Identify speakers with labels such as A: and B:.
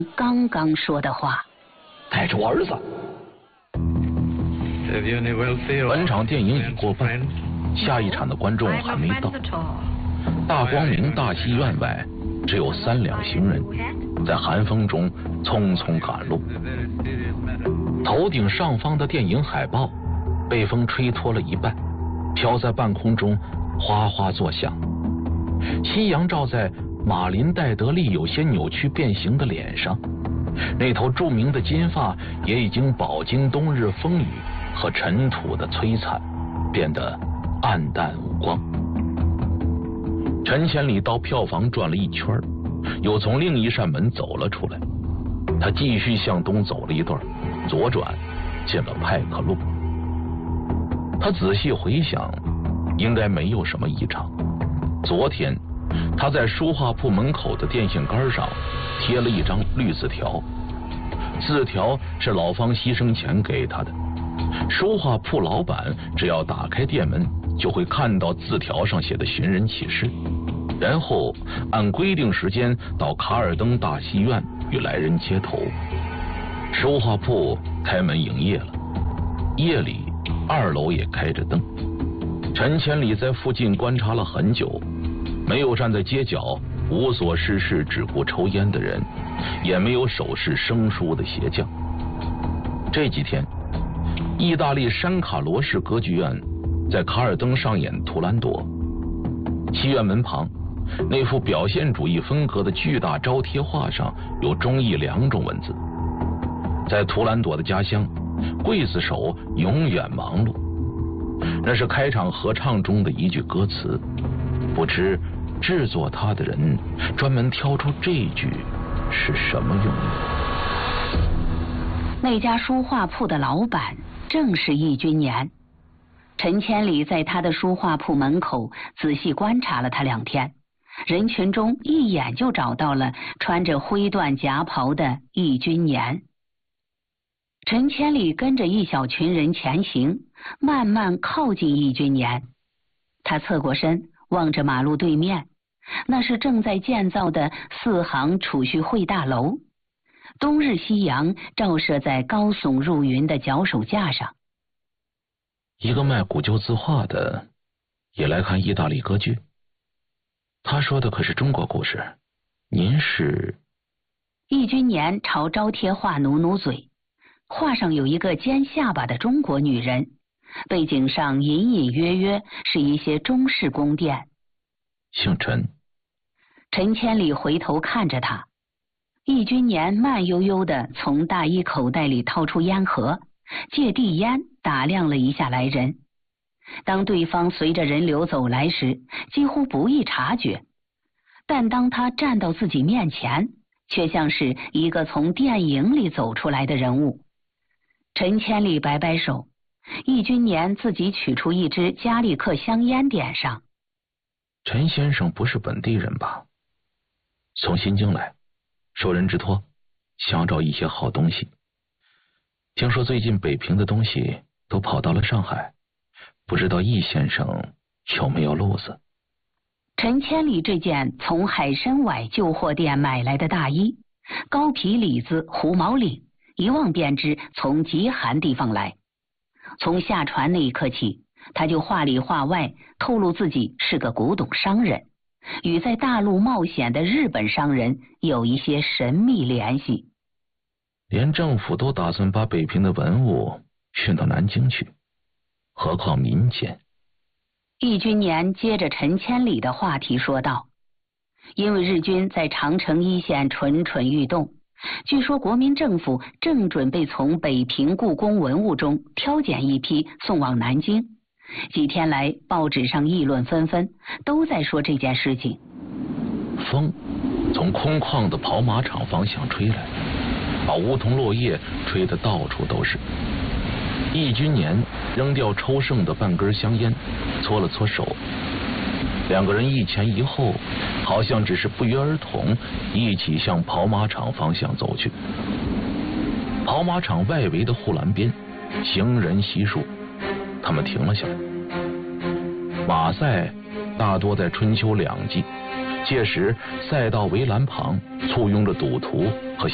A: 刚刚说的话。
B: 带着我儿子。
C: 本场电影已过半，下一场的观众还没到。大光明大戏院外只有3辆行人，在寒风中匆匆赶路。头顶上方的电影海报被风吹脱了一半，飘在半空中哗哗作响。夕阳照在马林戴德利有些扭曲变形的脸上，那头著名的金发也已经饱经冬日风雨和尘土的摧残，变得暗淡无光。陈千里到票房转了一圈，又从另一扇门走了出来。他继续向东走了一段，左转进了派克路。他仔细回想，应该没有什么异常。昨天他在书画铺门口的电线杆上贴了一张绿字条，字条是老方牺牲前给他的。书画铺老板只要打开店门，就会看到字条上写的寻人启事，然后按规定时间到卡尔登大戏院与来人接头。书画铺开门营业了，夜里2楼也开着灯。陈千里在附近观察了很久，没有站在街角无所事事只顾抽烟的人，也没有手持生疏的鞋匠。这几天意大利山卡罗市歌剧院在卡尔登上演《图兰朵》，戏院门旁那幅表现主义风格的巨大招贴画上有中译2种文字。在图兰朵的家乡，刽子手永远忙碌，那是开场合唱中的一句歌词。不知制作它的人专门挑出这句是什么用意？
A: 那家书画铺的老板正是易君年。陈千里在他的书画铺门口仔细观察了他2天，人群中一眼就找到了穿着灰缎夹袍的易君年。陈千里跟着一小群人前行，慢慢靠近易君年。他侧过身望着马路对面，那是正在建造的4行储蓄会大楼。冬日夕阳照射在高耸入云的脚手架上。
C: 一个卖古旧字画的也来看意大利歌剧。他说的可是中国故事，您是？
A: 易君年朝招贴画努努嘴，画上有一个尖下巴的中国女人，背景上隐隐约约是一些中式宫殿。
C: 姓陈。
A: 陈千里回头看着他，易君年慢悠悠地从大衣口袋里掏出烟盒，借递烟打量了一下来人。当对方随着人流走来时，几乎不易察觉，但当他站到自己面前，却像是一个从电影里走出来的人物。陈千里摆摆手，易君年自己取出一支加利克香烟点上。
C: 陈先生不是本地人吧？从新京来，受人之托，想找一些好东西。听说最近北平的东西都跑到了上海，不知道易先生有没有路子？
A: 陈千里这件从海参崴旧货店买来的大衣，高皮里子狐毛领，一望便知从极寒地方来。从下船那一刻起，他就话里话外透露自己是个古董商人，与在大陆冒险的日本商人有一些神秘联系。
C: 连政府都打算把北平的文物运到南京去，何况民间？
A: 易君年接着陈千里的话题说道，因为日军在长城一线蠢蠢欲动，据说国民政府正准备从北平故宫文物中挑拣一批送往南京。几天来报纸上议论纷纷，都在说这件事情。
C: 风从空旷的跑马场方向吹来，把梧桐落叶吹得到处都是。易君年扔掉抽剩的半根香烟，搓了搓手。2个人一前一后，好像只是不约而同一起向跑马场方向走去。跑马场外围的护栏边行人稀疏，他们停了下来。马赛大多在春秋2季，届时赛道围栏旁簇拥着赌徒和